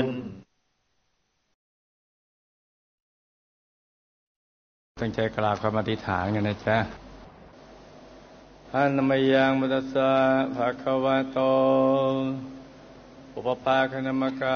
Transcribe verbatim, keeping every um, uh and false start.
นตั้งใจกราบคำอธิษฐานกันนะจ๊ะอะนะมะยังมุตัสสะภะคะวะโตอุปปาคนะมะกะ